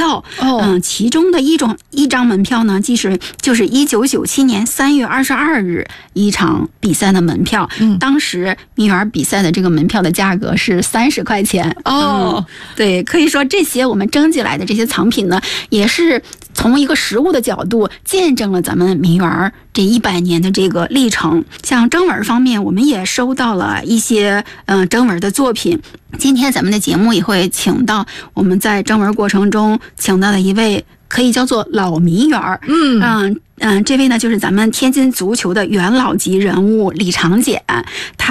票。其中的一张门票呢，就是1997年3月22日一场比赛的门票。当时民园比赛的这个门票的价格是30块钱。对，可以说这些我们征集来的这些藏品呢，也是从一个实物的角度见证了咱们民园这100年的这个历程。像征文方面，我们也收到了一些征文的作品。今天咱们的节目也会请到我们在征文过程中请到的一位可以叫做老民园。这位呢就是咱们天津足球的元老级人物李长简。他